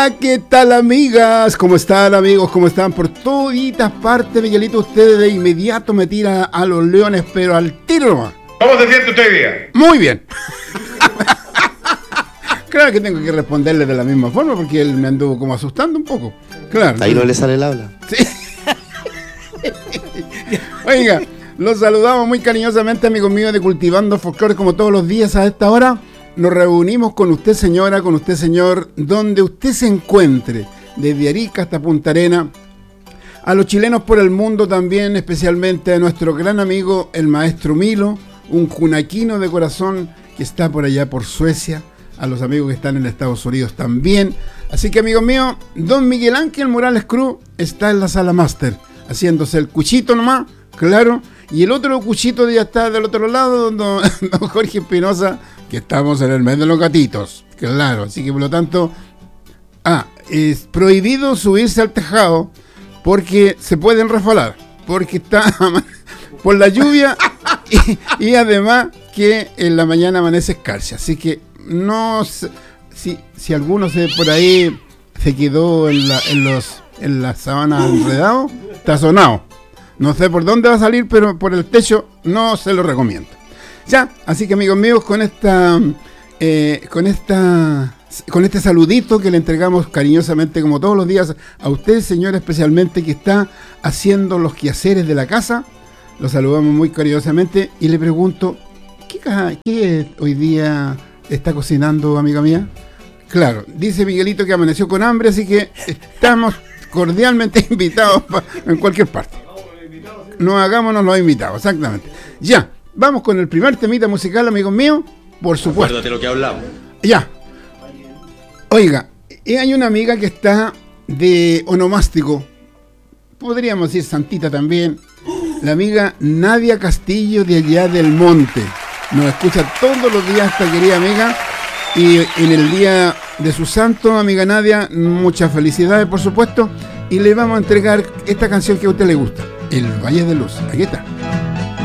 Hola, ¿qué tal, amigas? ¿Cómo están, amigos? ¿Cómo están? Por toditas partes, Miguelito, ustedes de inmediato me tiran a los leones, pero al tiro nomás. ¿Cómo se siente usted hoy día? Muy bien. Claro que tengo que responderle de la misma forma porque él me anduvo como asustando un poco. Claro. Ahí no le sale el habla. Sí. Oiga, los saludamos muy cariñosamente, amigos míos de Cultivando Folclore, como todos los días a esta hora. Nos reunimos con usted, señora, con usted, señor, donde usted se encuentre, desde Arica hasta Punta Arenas, a los chilenos por el mundo también, especialmente a nuestro gran amigo, el maestro Milo, un junaquino de corazón que está por allá por Suecia, a los amigos que están en Estados Unidos también. Así que, amigos míos, don Miguel Ángel Morales Cruz está en la sala máster, haciéndose el cuchito nomás, claro, y el otro cuchito ya está del otro lado, don Jorge Espinosa, que estamos en el mes de los gatitos, claro, así que por lo tanto, es prohibido subirse al tejado porque se pueden resbalar, porque está por la lluvia y además que en la mañana amanece escarcha, así que no sé, si alguno por ahí se quedó en la sabana enredado, está sonado. No sé por dónde va a salir, pero por el techo no se lo recomiendo. Ya, así que amigos míos, con este saludito que le entregamos cariñosamente como todos los días a usted, señor, especialmente que está haciendo los quehaceres de la casa, lo saludamos muy cariñosamente y le pregunto, ¿qué hoy día está cocinando, amiga mía? Claro, dice Miguelito que amaneció con hambre, así que estamos cordialmente invitados en cualquier parte. No hagámonos los invitados, exactamente. Ya, vamos con el primer temita musical, amigos míos, por supuesto. Acuérdate lo que hablamos. Ya. Oiga, hay una amiga que está de onomástico, podríamos decir santita también, la amiga Nadia Castillo de allá del monte. Nos escucha todos los días esta querida amiga. Y en el día de su santo, amiga Nadia, muchas felicidades, por supuesto. Y le vamos a entregar esta canción que a usted le gusta, El Valle de Luz. Aquí está.